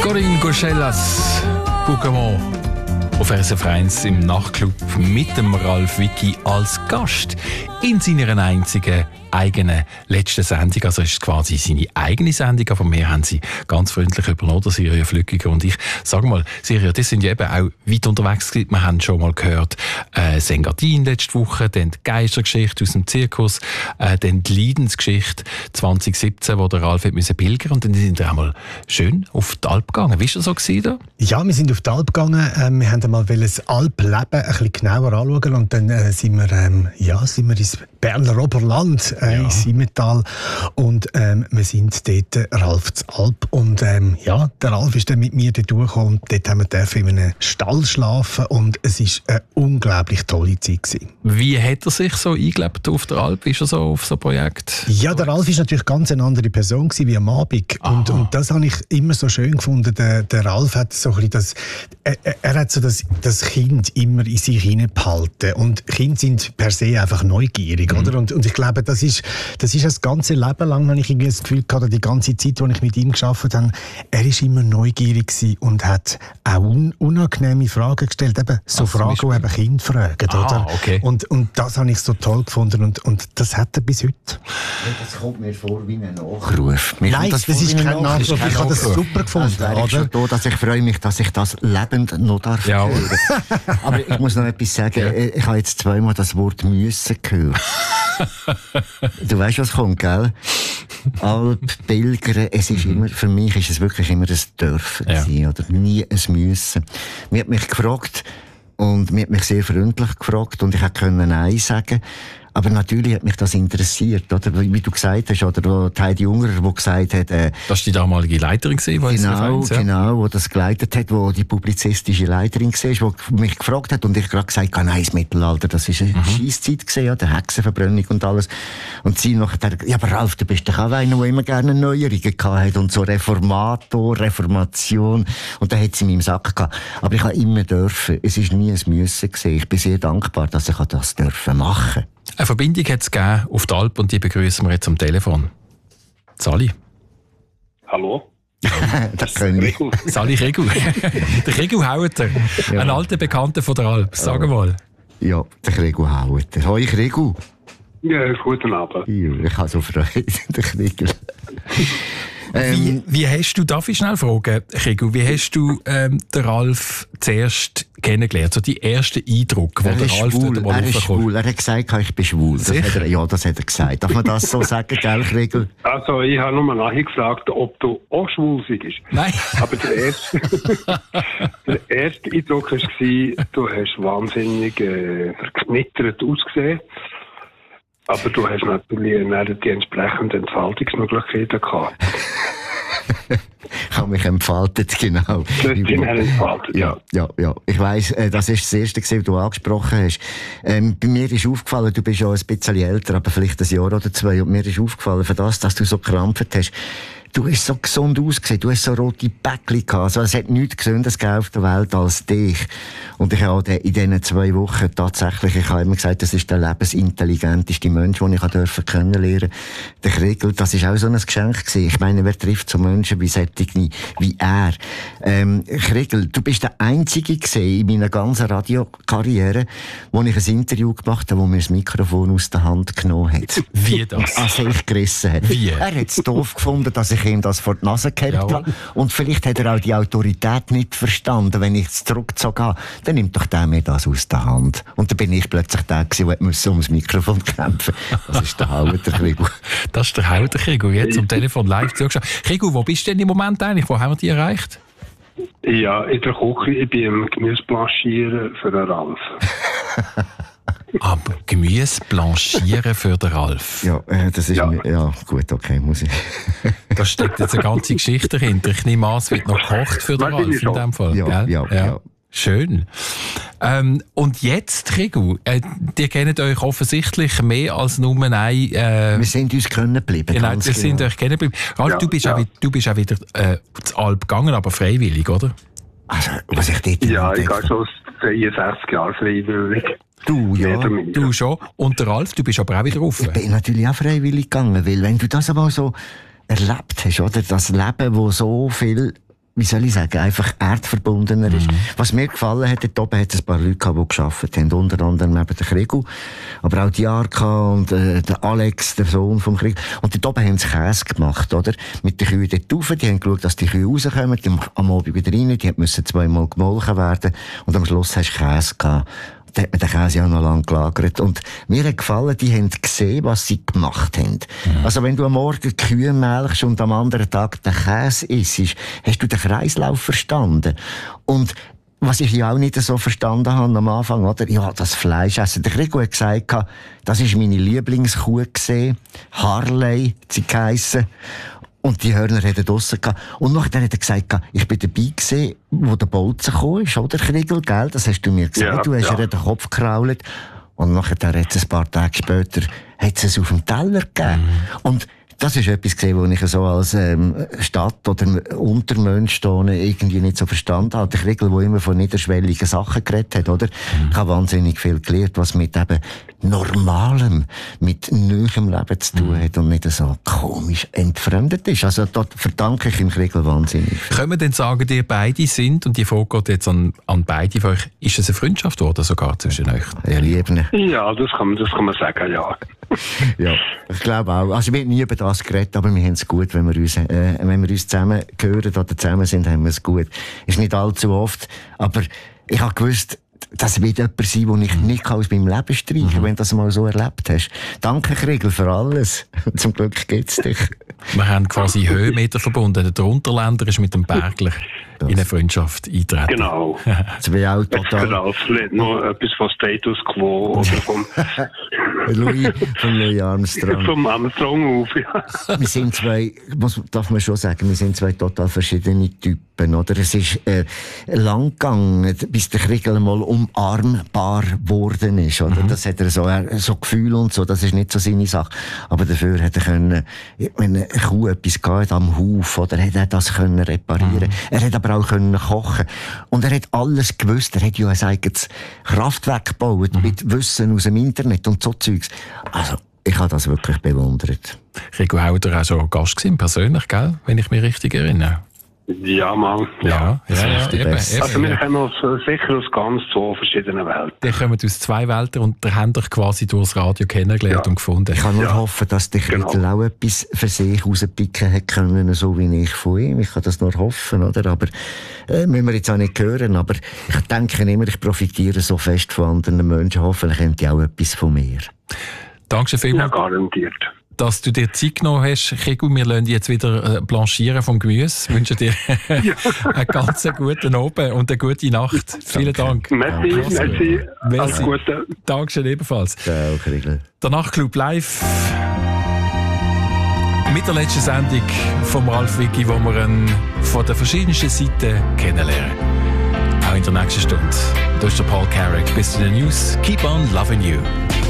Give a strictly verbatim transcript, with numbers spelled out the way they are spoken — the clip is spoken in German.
Corinne Gauchelas, Pokémon auf R S F eins im Nachtclub mit dem Ralf Wicki als Gast in seiner einzigen eigenen letzten Sendung. Also es ist quasi seine eigene Sendung, aber wir haben sie ganz freundlich übernommen, der Siria Flückiger und ich. Sag mal, Siria, das sind ja eben auch weit unterwegs gewesen. Wir haben schon mal gehört, äh, Sengadin letzte Woche, dann die Geistergeschichte aus dem Zirkus, äh, dann die Leidensgeschichte zwanzig siebzehn, wo der Ralf hat müssen pilgern, und dann sind wir auch mal schön auf die Alp gegangen. Wie war das so gewesen da? Ja, wir sind auf die Alp gegangen. Ähm, wir wollten mal das Alpleben ein bisschen genauer anschauen und dann äh, sind wir, ähm, ja, sind wir ins Berner Oberland, äh, ja. ins Simmental, und ähm, wir sind dort, äh, Ralf zur Alp, und ähm, ja, der Ralf ist dann mit mir dort durchgekommen und dort haben wir dürfen in einem Stall schlafen und es war eine unglaublich tolle Zeit gewesen. Wie hat er sich so eingelebt auf der Alp? Ist er so auf so ein Projekt? Ja, der Ralf ist natürlich ganz eine andere Person gewesen, wie am Abend, und, und das habe ich immer so schön gefunden. Der, der Ralf hat so ein bisschen das, er, er hat so das, das Kind immer in sich hineinbehalten, und Kinder sind per se einfach neugierig, mhm. oder? Und, und ich glaube, das ist, das ist das ganze Leben lang, habe ich irgendwie das Gefühl gehabt, die ganze Zeit, als ich mit ihm gearbeitet habe, er ist immer neugierig gewesen und hat auch un, unangenehme Fragen gestellt, eben so Ach, Fragen, die eben Kinder fragen, ah, oder? Okay. Und, und das habe ich so toll gefunden, und, und das hat er bis heute. Das kommt mir vor wie ein Nachruf. Mir Nein, das, das ist kein Nachruf, ich habe das super gefunden. Also oder? Schon da, dass ich freue mich, dass ich das lebend noch darf ja. hören. Aber ich muss noch etwas sagen, ja. ich habe jetzt zweimal das Wort «müssen» gehört. Du weißt, was kommt, gell? Alp, Pilgern, es ist immer, für mich ist es wirklich immer ein Dürfen ja. gewesen, oder nie ein Müssen. Mir hat mich gefragt, und mir hat mich sehr freundlich gefragt, und ich konnte Nein sagen. Aber natürlich hat mich das interessiert, oder? Wie du gesagt hast, oder wo Heidi Ungerer, die gesagt hat... Äh, das war die damalige Leiterin, die genau, ja. genau, die das geleitet hat, die die publizistische Leiterin war, die mich gefragt hat, und ich gerade gesagt habe, nein, das Mittelalter, das war eine mhm. Scheisszeit gewesen, ja, der Hexenverbrennung und alles. Und sie nachher, ja, aber Ralf, du bist doch auch einer, der immer gerne Neuerungen gehabt hat, und so Reformator, Reformation, und da hat sie in meinem Sack gehabt. Aber ich habe immer dürfen, es war nie ein Müssen gewesen. Ich bin sehr dankbar, dass ich das dürfen machen. Eine Verbindung hat es gegeben auf die Alp, und die begrüßen wir jetzt am Telefon. Sali. Hallo. Das können wir. Sali Regu. Der Regu Haueter, ja. Ein alter Bekannter von der Alp. Sag ja. mal. Ja, der Regu Haueter. Hoi Regu. Ja, guten Abend. Ja, ich habe so Freude, der Regu. Ähm, wie, wie hast du, darf ich schnell fragen, Regu, wie hast du ähm, den Ralf zuerst kennengelernt? So die ersten Eindrücke, wo der Ralf schwul, dort mal Er ist schwul, er hat gesagt, ich bin schwul. Das hat er, ja, das hat er gesagt. Darf man das so sagen, gell, Regu? Also, ich habe nur nachgefragt, ob du auch schwul bist. Nein. Aber der erste, der erste Eindruck war, du hast wahnsinnig äh, verknittert ausgesehen. Aber du hast natürlich die entsprechenden Entfaltungsmöglichkeiten gehabt. Ich habe mich entfaltet, genau. Du hast dich entfaltet, ja. Ja, ja. Ich weiss, das ist das Erste, was du angesprochen hast. Ähm, bei mir ist aufgefallen, du bist ja ein bisschen älter, aber vielleicht ein Jahr oder zwei, und mir ist aufgefallen, für das, dass du so gekrampft hast, du hast so gesund ausgesehen, du hast so rote Päckchen gehabt. Also, es hat nichts Gesünderes auf der Welt als dich. Und ich habe in diesen zwei Wochen tatsächlich, ich habe immer gesagt, das ist der lebensintelligenteste Mensch, den ich durfte kennenlernen. Der Kriegel, das ist auch so ein Geschenk gewesen. Ich meine, wer trifft so Menschen wie solche, wie er? Ähm, Kriegel, du bist der Einzige gewesen in meiner ganzen Radiokarriere, wo ich ein Interview gemacht habe, wo mir das Mikrofon aus der Hand genommen hat. Wie das? Also ich gerissen hat. Wie? Er hat es doof gefunden, dass ich ihm das vor die Nase gehabt habe. Und vielleicht hat er auch die Autorität nicht verstanden, wenn ich es zurückgezogen habe. Dann nimmt doch der mir das aus der Hand. Und dann bin ich plötzlich der gewesen, der musste ums Mikrofon kämpfen. Das ist der Haueter Krigu. Das ist der Haueter Krigu. Jetzt am Telefon live zugeschaut. Krigu, wo bist du denn im Moment eigentlich? Wo haben wir dich erreicht? Ja, in der Küche. Ich bin am Gemüse blanchieren für den Ralf. Aber Gemüse blanchieren für den Ralf. Ja, äh, das ist... Ja. ja, gut, okay, muss ich... Da steckt jetzt eine ganze Geschichte dahinter. Ich nehme an, es wird noch gekocht für den Ralf in dem Fall. Ja, gell? ja, ja. ja. Schön. Ähm, und jetzt, Regu, äh, ihr kennt euch offensichtlich mehr als nur ein... Äh, wir sind uns können geblieben. Genau, wir sind euch kennen geblieben. Ralf, ja, du, bist ja. auch, du bist auch wieder äh, zur Alp gegangen, aber freiwillig, oder? Also, was ich dort... Ja, ich gehe schon dreiundsechzig Jahre freiwillig. Du, ja. Du schon. Und der Ralf, du bist aber auch wieder rauf. Ich bin natürlich auch freiwillig gegangen, weil wenn du das einmal so erlebt hast, oder? Das Leben, wo so viel wie soll ich sagen, einfach erdverbundener ist. Mhm. Was mir gefallen hat, dort oben hat es ein paar Leute gehabt, die gearbeitet haben, unter anderem eben der Kriegel, aber auch die Arka und äh, der Alex, der Sohn vom Kriegel. Und dort oben haben sie Käse gemacht, oder? Mit den Kühen dort rauf, die haben geschaut, dass die Kühe rauskommen, die am Abend wieder rein, die müssen zweimal gemolken werden und am Schluss hast du Käse gehabt. Da hat man den Käse auch noch lange gelagert. Und mir hat gefallen, die haben gesehen, was sie gemacht haben. Mhm. Also wenn du am Morgen Kühe melkst und am anderen Tag den Käse isst, hast du den Kreislauf verstanden. Und was ich ja auch nicht so verstanden habe am Anfang, oder? Ja, das Fleisch essen. Der Krigo hat gesagt, das war meine Lieblingskuh gesehen. Harley, sie geheissen. Und die Hörner hatten draussen gehabt. Und nachher hat er gesagt, ich bin dabei gewesen, wo der Bolzen gekommen ist, oder, Kriegel, gell? Das hast du mir gesagt. Ja, du hast ja. ihr den Kopf gekrault. Und nachher hat es ein paar Tage später, hat es auf dem Teller gegeben. Mhm. Und das ist etwas gesehen, was ich so als ähm, Stadt- oder Untermensch irgendwie nicht so verstanden habe. Der Kriegel, der immer von niederschwelligen Sachen geredet hat, oder? Mhm. Ich habe wahnsinnig viel gelernt, was mit eben Normalem, mit neuem Leben zu tun hat und nicht so komisch entfremdet ist. Also dort verdanke ich im Kriegel wahnsinnig viel. Können wir denn sagen, ihr beide sind, und die Frage geht jetzt an, an beide von euch, ist es eine Freundschaft geworden sogar zwischen euch? Ja, lieben. Ja, das kann, das kann man sagen, ja. Ja, ich glaube auch. Also wir haben nie über das geredet, aber wir haben es gut, wenn wir uns, äh, wenn wir uns zusammen hören oder zusammen sind, haben wir es gut. Ist nicht allzu oft, aber ich habe gewusst, das wird jemand sein, den ich nicht aus meinem Leben streichen kann, mhm. wenn du das mal so erlebt hast. Danke, Kriegel, für alles. Zum Glück gibt's dich. Wir haben quasi Höhenmeter verbunden. Der Unterländer ist mit dem Bergler in eine Freundschaft eintreten. Genau. Das wäre auch total... Genau, vielleicht noch etwas von Status Quo oder vom... Louis, von Louis Armstrong. Vom Armstrong auf, ja. Wir sind zwei, muss, darf man schon sagen, wir sind zwei total verschiedene Typen, oder? Es ist äh, lang gegangen, bis der Kriegel mal umarmbar geworden ist, oder? Mhm. Das hat er so, er, so Gefühl und so, das ist nicht so seine Sache. Aber dafür hätte er können, wenn eine Kuh etwas gehabt am Hof, oder hätte er das können reparieren. Mhm. Er hätte aber auch können kochen. Und er hat alles gewusst. Er hat ja ein eigenes Kraftwerk gebaut, mhm. mit Wissen aus dem Internet und so Zeugs. Also, ich habe das wirklich bewundert. Rico Hauder war auch schon Gast gewesen, persönlich, gell? Wenn ich mich richtig erinnere. Ja, Mann. Ja, ja, ja, ja eben, eben. Also wir kommen aus, sicher aus ganz zwei verschiedenen Welten. Die kommen aus zwei Welten und ihr habt euch quasi durchs Radio kennengelernt ja. und gefunden. Ich kann nur ja. hoffen, dass der Kriegel genau. auch etwas für sich rauspicken hätte können, so wie ich von ihm. Ich kann das nur hoffen, oder? Aber äh, müssen wir jetzt auch nicht hören. Aber ich denke immer, ich profitiere so fest von anderen Menschen. Hoffentlich haben die auch etwas von mir. Danke vielmals. Ja, garantiert. Dass du dir Zeit genommen hast, Kriegel. Wir lassen dich jetzt wieder blanchieren vom Gemüse. Ich wünsche dir ja. einen ganz guten Abend und eine gute Nacht. Vielen Dank. Merci, merci. merci. Alles Gute. Dankeschön ebenfalls. Ciao, Kriegel. Der Nachtclub live mit der letzten Sendung vom Ralf Wicki, wo wir ihn von den verschiedensten Seiten kennenlernen. Auch in der nächsten Stunde. Das ist der Paul Carrick. Bis zu den News. Keep on loving you.